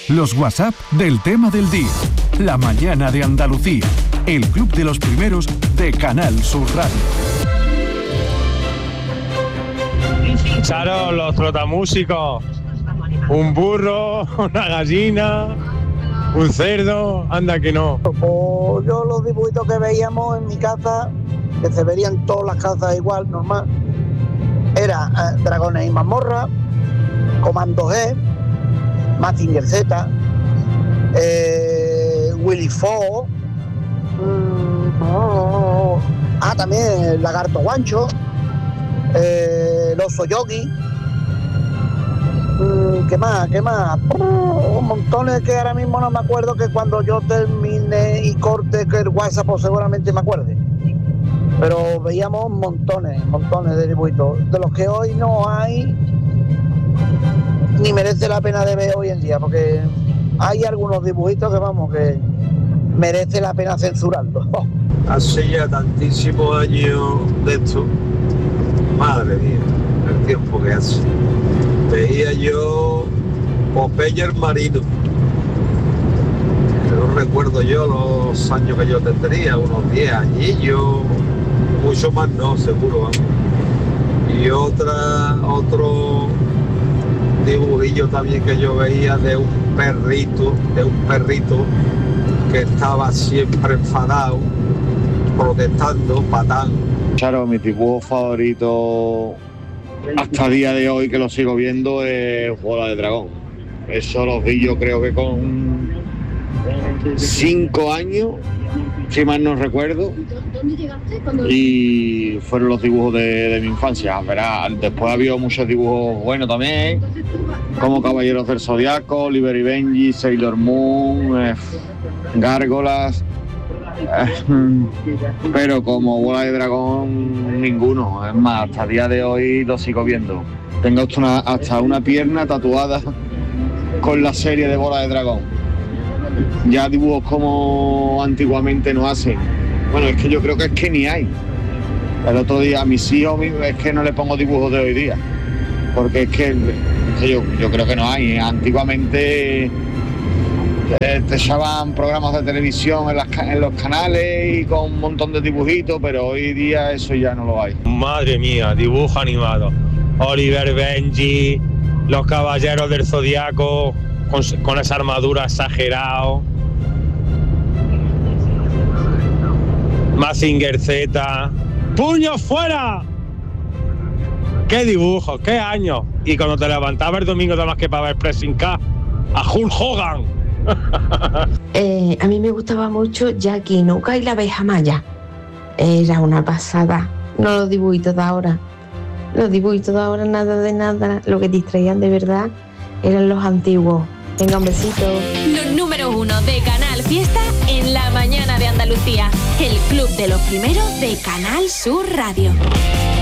Los WhatsApp del tema del día. La mañana de Andalucía. El club de los primeros de Canal Sur Radio. Charo, los trotamúsicos. Un burro, una gallina, un cerdo, anda que no. Pues yo los dibujitos que veíamos en mi casa, que se verían todas las casas igual, normal, era Dragones y Mazmorra, Comando G, Mazinger Z, Willy Fogg, también el Lagarto Guancho, el Oso Yogi, ¿qué más? Montones que ahora mismo no me acuerdo, que cuando yo termine y corte que el WhatsApp pues seguramente me acuerde. Pero veíamos montones de dibujitos, de los que hoy no hay, ni merece la pena de ver hoy en día, porque hay algunos dibujitos que vamos, que merece la pena censurarlos. Hace ya tantísimos años de esto, madre mía, el tiempo que hace. Veía yo Popeye el Marino. No recuerdo yo los años que yo tendría, unos 10 añillos, mucho más no, seguro, vamos. Y otro dibujillo también que yo veía de un perrito que estaba siempre enfadado, protestando, patán. Claro, mi dibujo favorito hasta el día de hoy, que lo sigo viendo, es Bola de Dragón. Eso los vi yo creo que con 5 años, si mal no recuerdo, y fueron los dibujos de mi infancia. Verá, después ha habido muchos dibujos buenos también, como Caballeros del Zodiaco, Oliver y Benji, Sailor Moon, Gárgolas, pero como Bola de Dragón ninguno. Es más, hasta el día de hoy lo sigo viendo. Tengo hasta una pierna tatuada con la serie de Bola de Dragón. Ya dibujos como antiguamente no hacen. Bueno, es que yo creo que es que ni hay. El otro día a mis hijos es que no le pongo dibujos de hoy día, porque es que yo creo que no hay. Antiguamente te echaban programas de televisión en los canales y con un montón de dibujitos, pero hoy día eso ya no lo hay. Madre mía, dibujo animado. Oliver, Benji, los Caballeros del Zodiaco con esa armadura exagerado. Mazinger Z. ¡Puños fuera! ¡Qué dibujos! ¡Qué años! Y cuando te levantabas el domingo nada más que para ver Pressing K a Hulk Hogan. A mí me gustaba mucho Jackie Nuka y la abeja maya. Era una pasada. No los dibujitos de ahora. Los dibujitos de ahora nada de nada. Lo que distraían de verdad eran los antiguos. Venga, un besito. Los número 1 de Canal Fiesta en la mañana de Andalucía. El club de los primeros de Canal Sur Radio.